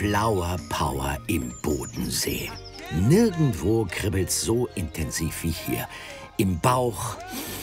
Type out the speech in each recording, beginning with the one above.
Flower Power im Bodensee. Nirgendwo kribbelt's so intensiv wie hier. Im Bauch,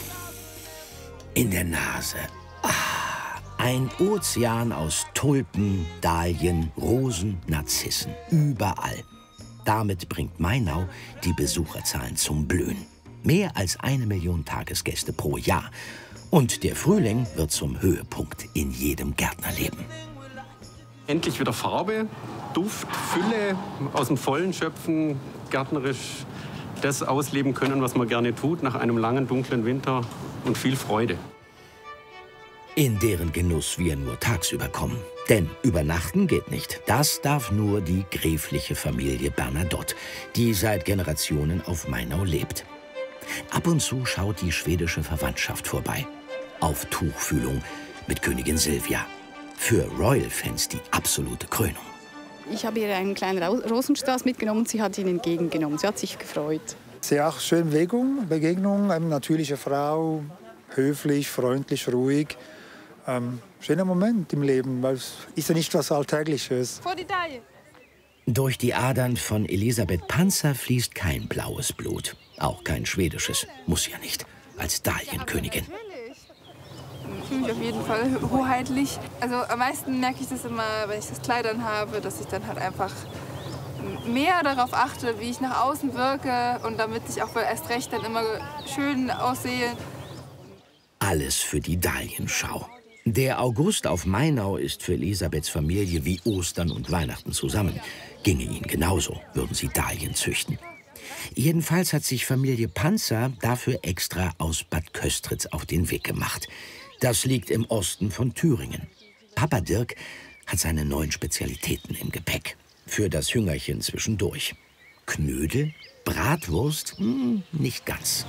in der Nase. Ein Ozean aus Tulpen, Dahlien, Rosen, Narzissen. Überall. Damit bringt Mainau die Besucherzahlen zum Blühen. Mehr als 1 Million Tagesgäste pro Jahr. Und der Frühling wird zum Höhepunkt in jedem Gärtnerleben. Endlich wieder Farbe, Duft, Fülle, aus dem Vollen schöpfen, gärtnerisch das ausleben können, was man gerne tut, nach einem langen, dunklen Winter und viel Freude. In deren Genuss wir nur tagsüber kommen. Denn übernachten geht nicht. Das darf nur die gräfliche Familie Bernadotte, die seit Generationen auf Mainau lebt. Ab und zu schaut die schwedische Verwandtschaft vorbei. Auf Tuchfühlung mit Königin Silvia. Für Royal-Fans die absolute Krönung. Ich habe ihr einen kleinen Rosenstrauß mitgenommen und sie hat ihn entgegengenommen. Sie hat sich gefreut. Sehr schöne Begegnung, eine natürliche Frau, höflich, freundlich, ruhig. Schöner Moment im Leben, weil es ist ja nicht was Alltägliches. Durch die Adern von Elisabeth Panzer fließt kein blaues Blut. Auch kein schwedisches. Muss ja nicht. Als Dahlienkönigin. Ich fühle mich auf jeden Fall hoheitlich. Also am meisten merke ich das immer, wenn ich das Kleid anhabe, dass ich dann halt einfach mehr darauf achte, wie ich nach außen wirke und damit ich auch erst recht dann immer schön aussehe. Alles für die Dahlienschau. Der August auf Mainau ist für Elisabeths Familie wie Ostern und Weihnachten zusammen. Ginge ihnen genauso, würden sie Dahlien züchten. Jedenfalls hat sich Familie Panzer dafür extra aus Bad Köstritz auf den Weg gemacht. Das liegt im Osten von Thüringen. Papa Dirk hat seine neuen Spezialitäten im Gepäck. Für das Hüngerchen zwischendurch. Knödel, Bratwurst, nicht ganz.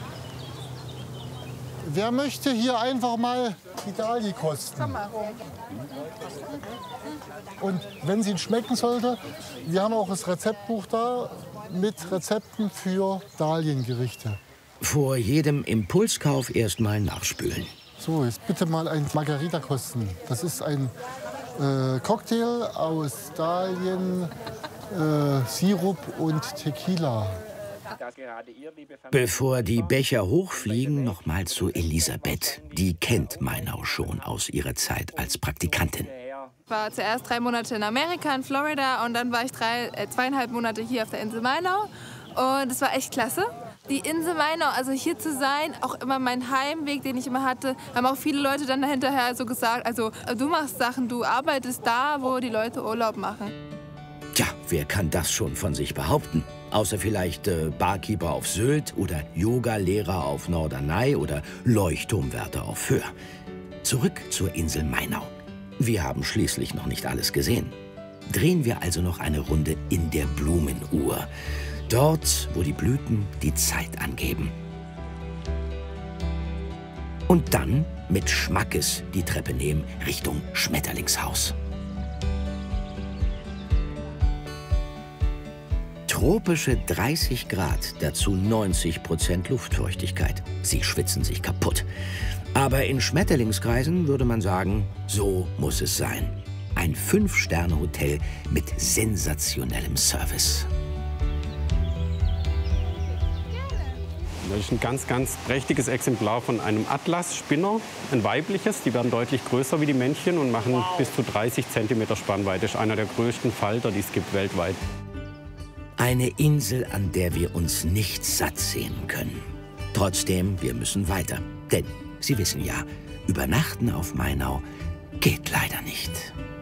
Wer möchte hier einfach mal die Dahlie kosten? Und wenn sie Ihnen schmecken sollte, wir haben auch das Rezeptbuch da mit Rezepten für Dahliengerichte. Vor jedem Impulskauf erstmal nachspülen. So, jetzt bitte mal ein Margarita kosten. Das ist ein Cocktail aus Dahlien, Sirup und Tequila. Bevor die Becher hochfliegen, noch mal zu Elisabeth. Die kennt Mainau schon aus ihrer Zeit als Praktikantin. Ich war zuerst 3 Monate in Amerika, in Florida, und dann war ich 2,5 Monate hier auf der Insel Mainau. Und es war echt klasse. Die Insel Mainau, also hier zu sein, auch immer mein Heimweg, den ich immer hatte, haben auch viele Leute dann hinterher so gesagt, also du machst Sachen, du arbeitest da, wo die Leute Urlaub machen. Tja, wer kann das schon von sich behaupten? Außer vielleicht Barkeeper auf Sylt oder Yoga-Lehrer auf Norderney oder Leuchtturmwärter auf Föhr. Zurück zur Insel Mainau. Wir haben schließlich noch nicht alles gesehen. Drehen wir also noch eine Runde in der Blumenuhr. Dort, wo die Blüten die Zeit angeben. Und dann mit Schmackes die Treppe nehmen Richtung Schmetterlingshaus. Tropische 30 Grad, dazu 90% Luftfeuchtigkeit. Sie schwitzen sich kaputt. Aber in Schmetterlingskreisen würde man sagen, so muss es sein. Ein 5-Sterne-Hotel mit sensationellem Service. Das ist ein ganz, ganz prächtiges Exemplar von einem Atlas-Spinner, ein weibliches. Die werden deutlich größer wie die Männchen und machen bis zu 30 cm Spannweite. Das ist einer der größten Falter, die es gibt weltweit. Eine Insel, an der wir uns nicht satt sehen können. Trotzdem, wir müssen weiter. Denn, Sie wissen ja, übernachten auf Mainau geht leider nicht.